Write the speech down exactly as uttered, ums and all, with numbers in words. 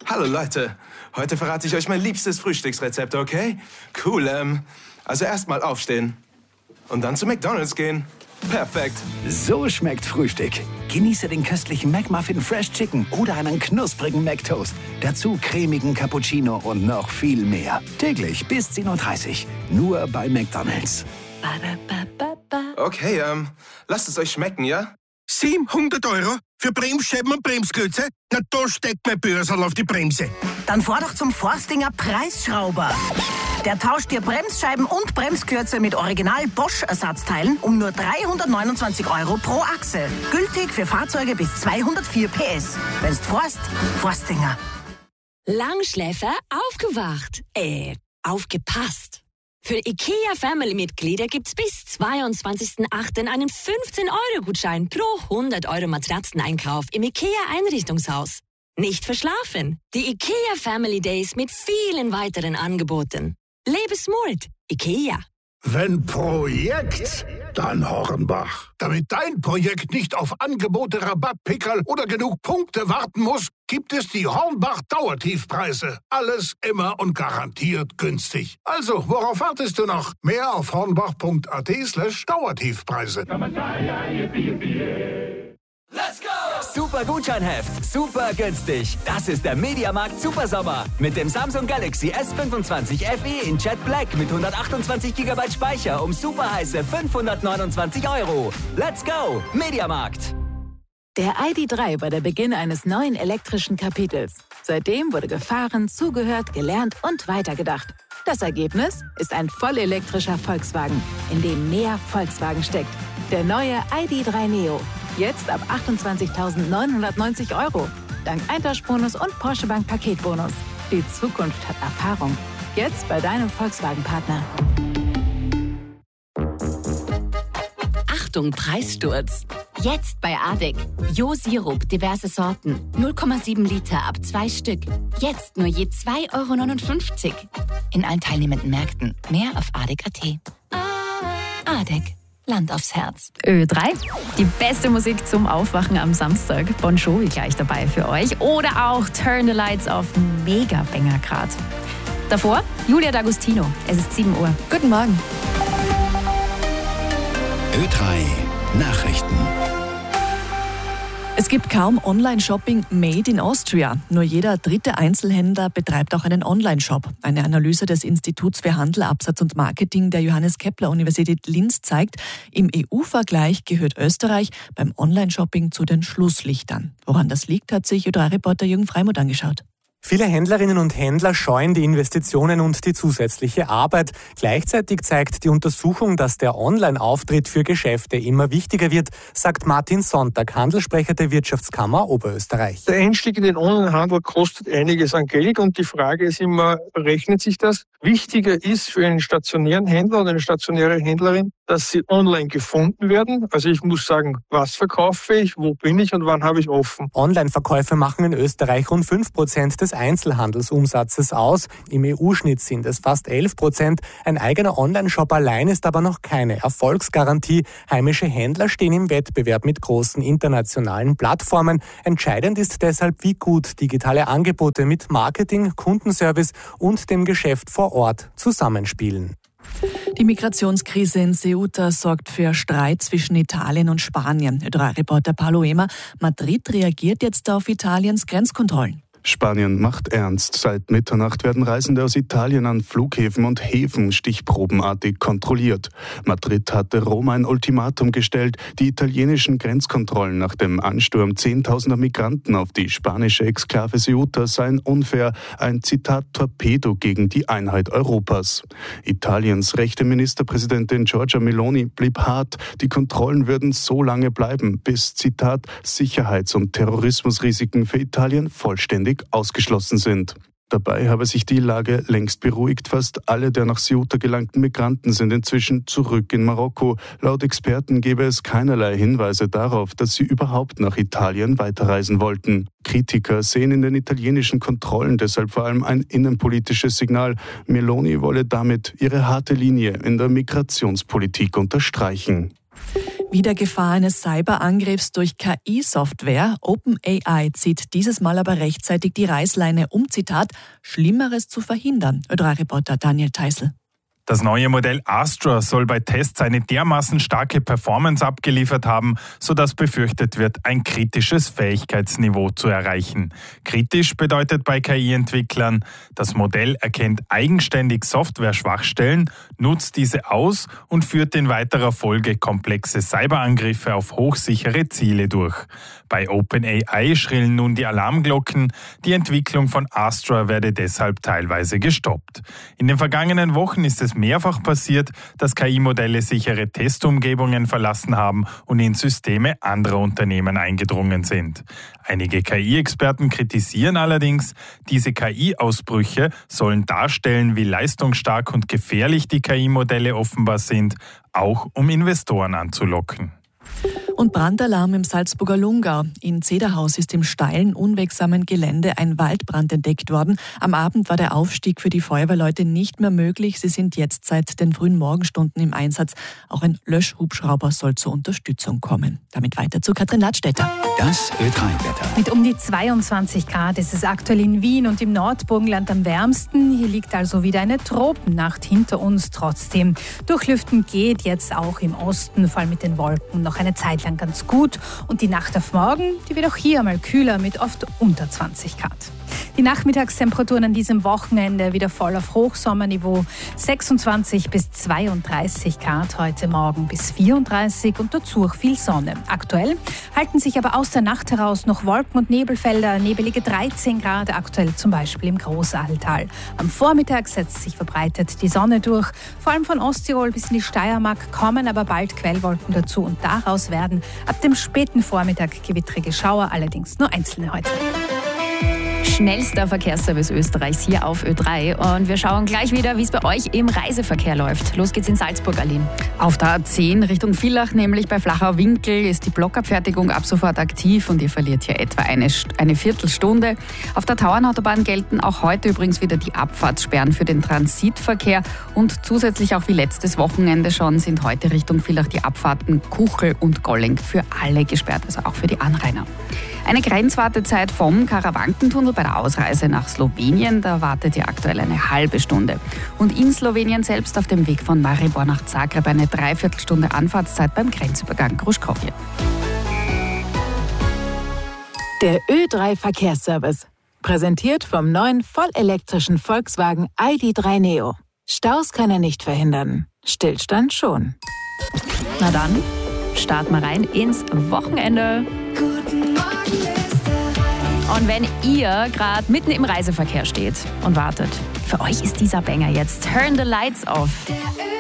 Hallo Leute, heute verrate ich euch mein liebstes Frühstücksrezept, okay? Cool, ähm, also erstmal aufstehen und dann zu McDonald's gehen. Perfekt. So schmeckt Frühstück. Genieße den köstlichen McMuffin Fresh Chicken oder einen knusprigen McToast. Dazu cremigen Cappuccino und noch viel mehr. Täglich bis zehn Uhr dreißig. Nur bei McDonald's. Okay, ähm, lasst es euch schmecken, ja? siebenhundert Euro für Bremsscheiben und Bremsklötze? Na, da steckt mein Börsal auf die Bremse. Dann fahr doch zum Forstinger Preisschrauber. Der tauscht dir Bremsscheiben und Bremsklötze mit Original Bosch-Ersatzteilen um nur dreihundertneunundzwanzig Euro pro Achse. Gültig für Fahrzeuge bis zweihundertvier P S. Wenn's fährst, Forstinger. Langschläfer aufgewacht. Äh, aufgepasst. Für IKEA-Family-Mitglieder gibt's bis zweiundzwanzigsten achten einen fünfzehn-Euro-Gutschein pro hundert Euro Matratzeneinkauf im IKEA-Einrichtungshaus. Nicht verschlafen. Die IKEA Family Days mit vielen weiteren Angeboten. Lebe smart. IKEA. Wenn Projekt, dann Hornbach. Damit dein Projekt nicht auf Angebote, Rabattpickerl oder genug Punkte warten muss, gibt es die Hornbach Dauertiefpreise. Alles immer und garantiert günstig. Also, worauf wartest du noch? Mehr auf hornbach.at slash Dauertiefpreise. Let's go! Super Gutscheinheft, super günstig. Das ist der Mediamarkt Supersommer. Mit dem Samsung Galaxy S fünfundzwanzig F E in Jet Black mit hundertachtundzwanzig Gigabyte Speicher um super heiße fünfhundertneunundzwanzig Euro. Let's go! Mediamarkt. Der I D drei war der Beginn eines neuen elektrischen Kapitels. Seitdem wurde gefahren, zugehört, gelernt und weitergedacht. Das Ergebnis ist ein vollelektrischer Volkswagen, in dem mehr Volkswagen steckt. Der neue I D drei Neo. Jetzt ab achtundzwanzigtausendneunhundertneunzig Euro. Dank Eintauschbonus und Porsche Bank Paketbonus. Die Zukunft hat Erfahrung. Jetzt bei deinem Volkswagen-Partner. Achtung, Preissturz. Jetzt bei Adek. Jo-Sirup, diverse Sorten. null Komma sieben Liter ab zwei Stück. Jetzt nur je zwei Euro neunundfünfzig. In allen teilnehmenden Märkten. Mehr auf adek punkt at. Adek. Land aufs Herz. Ö drei. Die beste Musik zum Aufwachen am Samstag. Bon Jovi gleich dabei für euch. Oder auch Turn the Lights auf Mega-Banger grad. Davor Julia D'Agostino. Es ist sieben Uhr. Guten Morgen. Ö drei Nachrichten. Es gibt kaum Online-Shopping made in Austria. Nur jeder dritte Einzelhändler betreibt auch einen Online-Shop. Eine Analyse des Instituts für Handel, Absatz und Marketing der Johannes Kepler Universität Linz zeigt, im E U-Vergleich gehört Österreich beim Online-Shopping zu den Schlusslichtern. Woran das liegt, hat sich Ö drei Reporter Jürgen Freimuth angeschaut. Viele Händlerinnen und Händler scheuen die Investitionen und die zusätzliche Arbeit. Gleichzeitig zeigt die Untersuchung, dass der Online-Auftritt für Geschäfte immer wichtiger wird, sagt Martin Sonntag, Handelssprecher der Wirtschaftskammer Oberösterreich. Der Einstieg in den Onlinehandel kostet einiges an Geld und die Frage ist immer, rechnet sich das? Wichtiger ist für einen stationären Händler oder eine stationäre Händlerin, dass sie online gefunden werden. Also ich muss sagen, was verkaufe ich, wo bin ich und wann habe ich offen. Online-Verkäufe machen in Österreich rund fünf Prozent des Einzelhandelsumsatzes aus. Im E U-Schnitt sind es fast elf Prozent. Ein eigener Online-Shop allein ist aber noch keine Erfolgsgarantie. Heimische Händler stehen im Wettbewerb mit großen internationalen Plattformen. Entscheidend ist deshalb, wie gut digitale Angebote mit Marketing, Kundenservice und dem Geschäft vor Ort zusammenspielen. Die Migrationskrise in Ceuta sorgt für Streit zwischen Italien und Spanien. Ö drei Reporter Paulo Emer. Madrid reagiert jetzt auf Italiens Grenzkontrollen. Spanien macht ernst. Seit Mitternacht werden Reisende aus Italien an Flughäfen und Häfen stichprobenartig kontrolliert. Madrid hatte Rom ein Ultimatum gestellt. Die italienischen Grenzkontrollen nach dem Ansturm zehntausender Migranten auf die spanische Exklave Ceuta seien unfair. Ein Zitat Torpedo gegen die Einheit Europas. Italiens rechte Ministerpräsidentin Giorgia Meloni blieb hart. Die Kontrollen würden so lange bleiben, bis, Zitat, Sicherheits- und Terrorismusrisiken für Italien vollständig ausgeschlossen sind. Dabei habe sich die Lage längst beruhigt. Fast alle der nach Ceuta gelangten Migranten sind inzwischen zurück in Marokko. Laut Experten gäbe es keinerlei Hinweise darauf, dass sie überhaupt nach Italien weiterreisen wollten. Kritiker sehen in den italienischen Kontrollen deshalb vor allem ein innenpolitisches Signal. Meloni wolle damit ihre harte Linie in der Migrationspolitik unterstreichen. Wieder Gefahr eines Cyberangriffs durch K I-Software. OpenAI zieht dieses Mal aber rechtzeitig die Reißleine, um, Zitat, Schlimmeres zu verhindern. Ö drei Reporter Daniel Teisel. Das neue Modell Astra soll bei Tests eine dermaßen starke Performance abgeliefert haben, sodass befürchtet wird, ein kritisches Fähigkeitsniveau zu erreichen. Kritisch bedeutet bei K I-Entwicklern, das Modell erkennt eigenständig Software-Schwachstellen, nutzt diese aus und führt in weiterer Folge komplexe Cyberangriffe auf hochsichere Ziele durch. Bei OpenAI schrillen nun die Alarmglocken, die Entwicklung von Astra werde deshalb teilweise gestoppt. In den vergangenen Wochen ist es mehrfach passiert, dass K I-Modelle sichere Testumgebungen verlassen haben und in Systeme anderer Unternehmen eingedrungen sind. Einige K I-Experten kritisieren allerdings, diese K I-Ausbrüche sollen darstellen, wie leistungsstark und gefährlich die K I-Modelle offenbar sind, auch um Investoren anzulocken. Und Brandalarm im Salzburger Lungau. In Zederhaus ist im steilen, unwegsamen Gelände ein Waldbrand entdeckt worden. Am Abend war der Aufstieg für die Feuerwehrleute nicht mehr möglich. Sie sind jetzt seit den frühen Morgenstunden im Einsatz. Auch ein Löschhubschrauber soll zur Unterstützung kommen. Damit weiter zu Katrin Ladstätter. Das Ö drei Wetter. Mit um die zweiundzwanzig Grad ist es aktuell in Wien und im Nordburgenland am wärmsten. Hier liegt also wieder eine Tropennacht hinter uns. Trotzdem, durchlüften geht jetzt auch im Osten, vor allem mit den Wolken, noch eine Zeit lang ganz gut. Und die Nacht auf morgen, die wird auch hier mal kühler mit oft unter zwanzig Grad. Die Nachmittagstemperaturen an diesem Wochenende wieder voll auf Hochsommerniveau. sechsundzwanzig bis zweiunddreißig Grad heute Morgen bis vierunddreißig und dazu auch viel Sonne. Aktuell halten sich aber aus der Nacht heraus noch Wolken- und Nebelfelder. Nebelige dreizehn Grad aktuell zum Beispiel im Großahltal. Am Vormittag setzt sich verbreitet die Sonne durch. Vor allem von Osttirol bis in die Steiermark kommen aber bald Quellwolken dazu und daraus werden ab dem späten Vormittag gewittrige Schauer, allerdings nur einzelne heute. Schnellster Verkehrsservice Österreichs hier auf Ö drei. Und wir schauen gleich wieder, wie es bei euch im Reiseverkehr läuft. Los geht's in Salzburg, Aline. Auf der A zehn Richtung Villach, nämlich bei Flachau Winkel, ist die Blockabfertigung ab sofort aktiv und ihr verliert hier etwa eine, eine Viertelstunde. Auf der Tauernautobahn gelten auch heute übrigens wieder die Abfahrtssperren für den Transitverkehr. Und zusätzlich auch wie letztes Wochenende schon sind heute Richtung Villach die Abfahrten Kuchel und Golling für alle gesperrt, also auch für die Anrainer. Eine Grenzwartezeit vom Karawankentunnel bei der Ausreise nach Slowenien, da wartet ihr aktuell eine halbe Stunde. Und in Slowenien selbst auf dem Weg von Maribor nach Zagreb eine Dreiviertelstunde Anfahrtszeit beim Grenzübergang Gruschkowje. Der Ö drei Verkehrsservice. Präsentiert vom neuen vollelektrischen Volkswagen I D drei Neo. Staus kann er nicht verhindern. Stillstand schon. Na dann, starten wir rein ins Wochenende. Und wenn ihr gerade mitten im Reiseverkehr steht und wartet, für euch ist dieser Banger jetzt Turn the Lights Off.